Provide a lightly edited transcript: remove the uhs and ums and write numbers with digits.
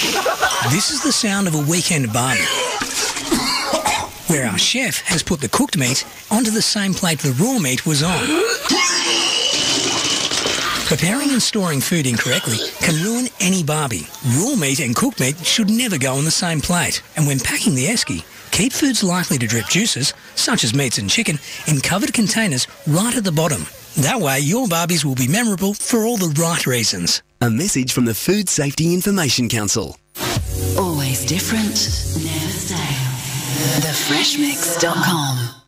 This is the sound of a weekend barbie, where our chef has put the cooked meat onto the same plate the raw meat was on. Preparing and storing food incorrectly can ruin any barbie. Raw meat and cooked meat should never go on the same plate. And when packing the esky, keep foods likely to drip juices, such as meats and chicken, in covered containers right at the bottom. That way your barbies will be memorable for all the right reasons. A message from the Food Safety Information Council. Always different, never stale. TheFreshMix.com